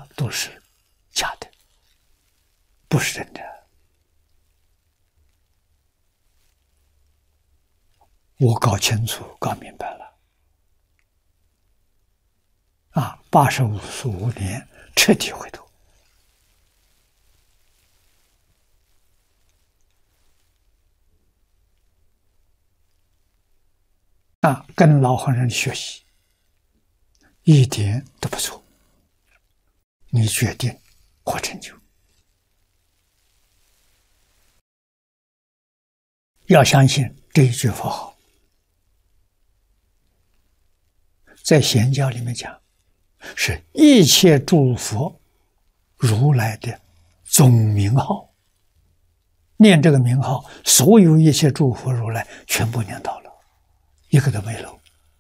他都是假的，不是真的。我搞清楚、搞明白了。85年彻底回头。跟老和尚学习，一点都不错。你决定或成就，要相信这一句佛号。在显教里面讲，是一切诸佛如来的总名号。念这个名号，所有一切诸佛如来全部念到了，一个都没漏。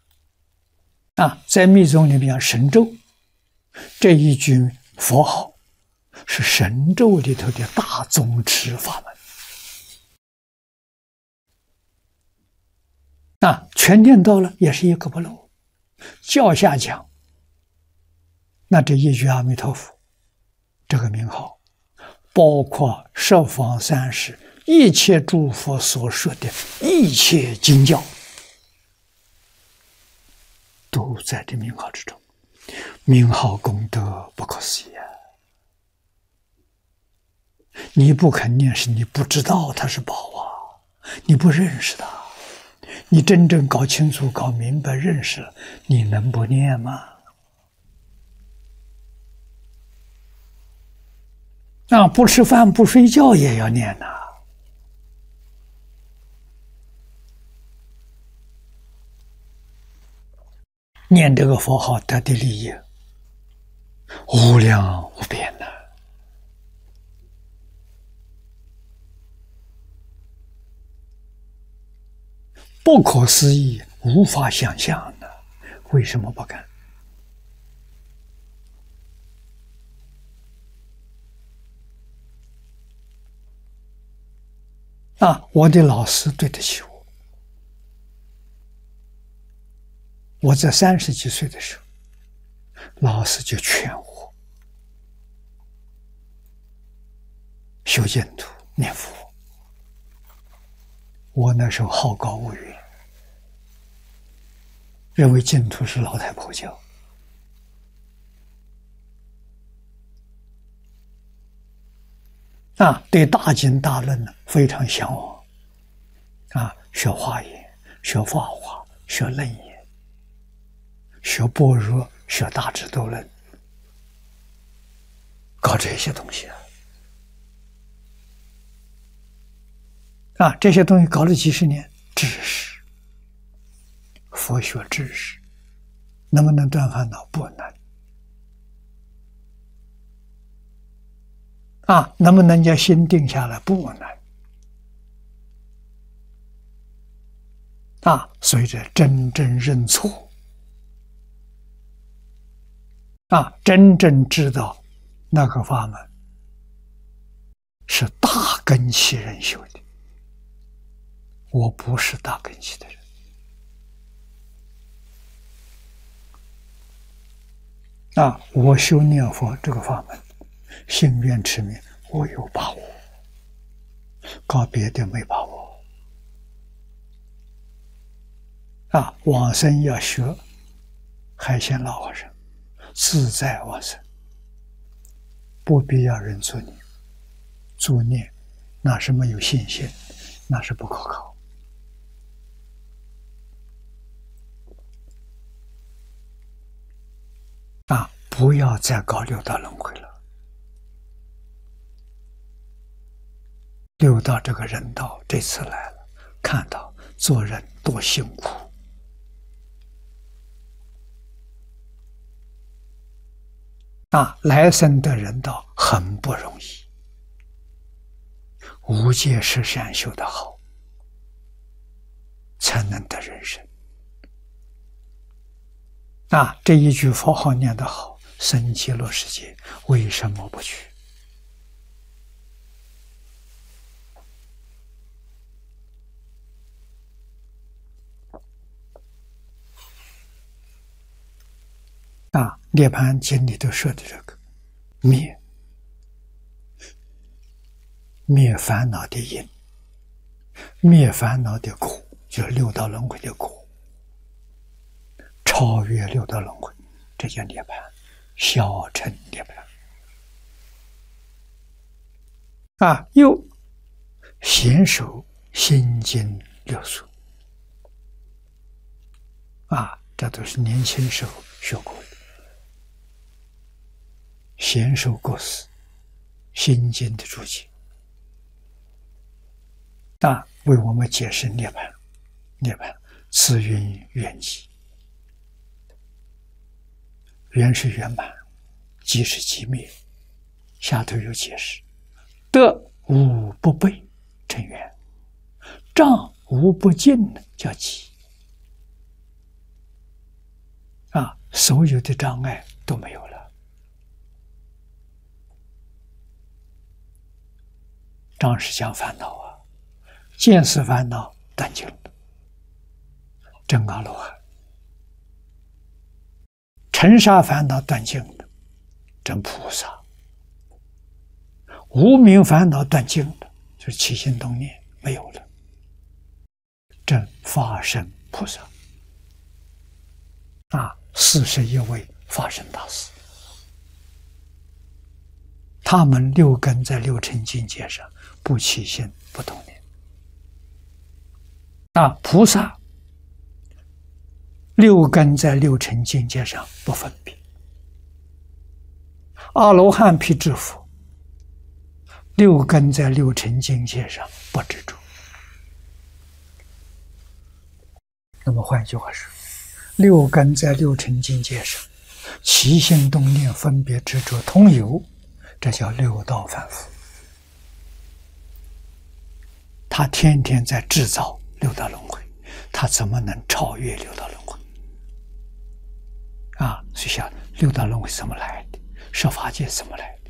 在密宗里面讲神咒，这一句佛号是神咒里头的大宗持法门。全念到了，也是一个不漏。教下讲，那这一句阿弥陀佛这个名号，包括十方三世一切诸佛所说的一切经教，都在这名号之中。名号功德不可思议啊！你不肯念，是你不知道它是宝啊，你不认识它。你真正搞清楚、搞明白、认识了，你能不念吗？不吃饭、不睡觉也要念呐。念这个佛号得的利益无量无边呐。不可思议，无法想象的，为什么不敢？我的老师对得起我。我在30几岁的时候，老师就劝我修净土、念佛。我那时候好高骛远，认为净土是老太婆教。对大经大论呢非常向往。学华严，学法华，学楞严，学般若，学大智度论，搞这些东西这些东西搞了几十年，知识，佛学知识，能不能断烦恼？不能。能不能叫心定下来？不能。随着真正认错，真正知道那个法门是大根器人修的，我不是大根器的人。我修念佛这个法门，信愿持名，我有把握，搞别的没把握。往生要学海鲜老和尚，自在往生，不必要人助念，助念那是没有信心，那是不可靠。不要再搞六道轮回了。六道这个人道这次来了，看到做人多辛苦。来生的人道很不容易，无戒十善修得好，才能得人生。这一句佛号念得好，生极乐世界为什么不去？涅槃经里头说的这个灭，灭烦恼的因，灭烦恼的果，就是六道轮回的果，超越六道轮回，这叫涅槃，小乘涅槃。又娴熟心经六术，这都是年轻时候学过的，娴熟过事，心经的注解，为我们解释涅槃。涅槃，此云圆寂，圆是圆满，寂是寂灭。下头有解释：得无不备成圆，障无不尽叫寂。所有的障碍都没有了。障是讲烦恼见思烦恼断尽了，证阿罗汉；尘沙烦恼断尽了，证菩萨；无明烦恼断尽了，就是起心动念没有了，证法身菩萨。41位法身大士，他们六根在六尘境界上不起心不动念。菩萨六根在六尘境界上不分别。阿罗汉辟支佛六根在六尘境界上不执着。那么换句话说，六根在六尘境界上起心动念分别执着通有，这叫六道凡夫。他天天在制造六道轮回，他怎么能超越六道轮回？所以想六道轮回怎么来的？十法界怎么来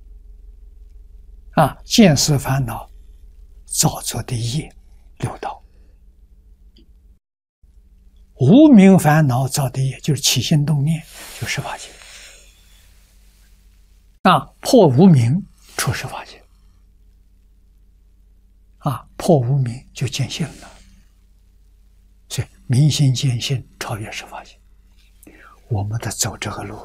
的？见思烦恼造作的业，六道；无明烦恼造的业，就是起心动念，就十法界。破无明出十法界。破无明就见性了。所以明心见性超越十法界。我们得走这个路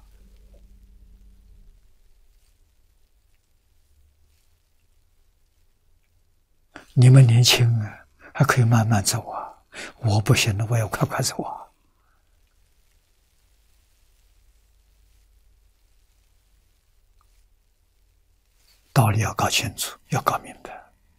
你们年轻还可以慢慢走我不行了，我要快快走道理要搞清楚，要搞明白。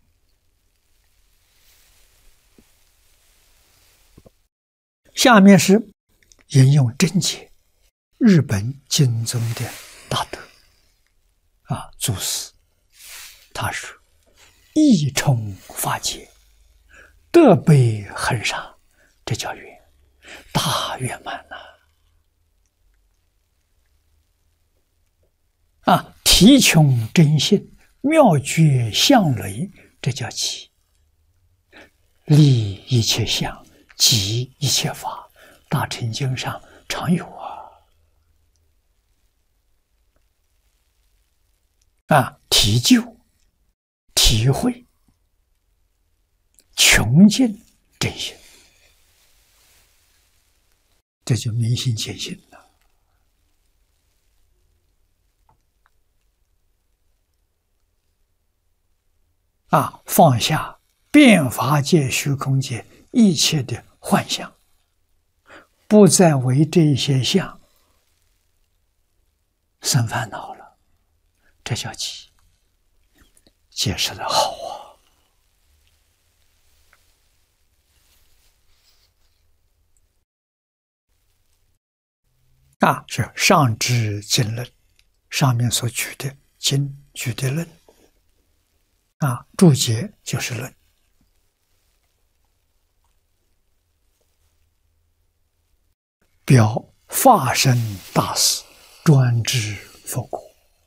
下面是引用真解，日本经宗的大德祖师，他说：“一冲法界，德悲恒沙，这叫圆，大圆满体穷真性，妙绝相雷，这叫寂。立一切相，即一切法，大乘经上常有体究、体会、穷尽真心，这就明心见性了。放下变法界、虚空界一切的幻象，不再为这些相生烦恼了，这叫寂。解释的好是上知经论，上面所举的经举的论注解就是论。表法身大士专知佛果，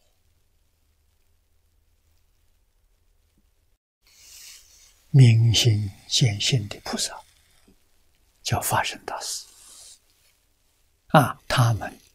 明心见性的菩萨叫法身大士他们